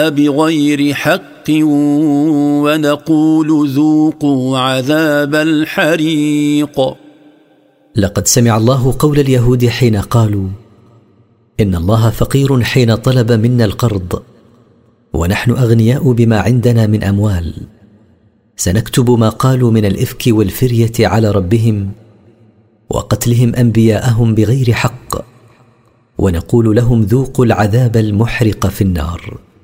جاء بغير حق ونقول ذوقوا عذاب الحريق. لقد سمع الله قول اليهود حين قالوا إن الله فقير، حين طلب منا القرض ونحن أغنياء بما عندنا من أموال. سنكتب ما قالوا من الإفك والفرية على ربهم وقتلهم أنبياءهم بغير حق، ونقول لهم ذوقوا العذاب المحرق في النار.